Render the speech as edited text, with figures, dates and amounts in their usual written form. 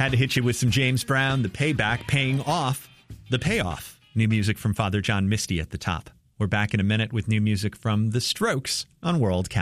Had to hit you with some James Brown, The Payback, paying off the payoff. New music from Father John Misty at the top. We're back in a minute with new music from The Strokes on World Count.